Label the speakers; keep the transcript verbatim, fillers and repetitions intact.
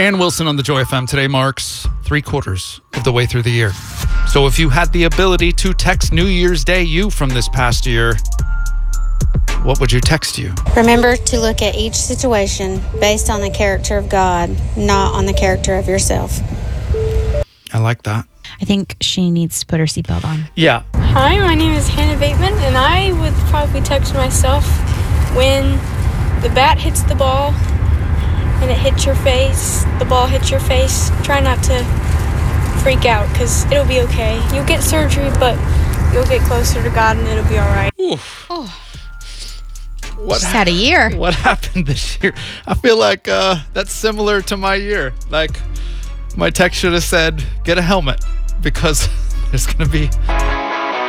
Speaker 1: Ann Wilson on the Joy F M today marks three quarters of the way through the year. So if you had the ability to text New Year's Day you from this past year, what would you text you?
Speaker 2: Remember to look at each situation based on the character of God, not on the character of yourself.
Speaker 1: I like that.
Speaker 3: I think she needs to put her seatbelt on.
Speaker 1: Yeah.
Speaker 4: Hi, my name is Hannah Bateman, and I would probably text myself when the bat hits the ball and it hits your face, the ball hits your face. Try not to freak out, because it'll be okay. You'll get surgery, but you'll get closer to God and it'll be all right.
Speaker 1: Oof.
Speaker 3: Oh.
Speaker 1: What
Speaker 3: She's had a year.
Speaker 1: What happened this year? I feel like uh, that's similar to my year. Like, my text should have said, get a helmet, because there's going to be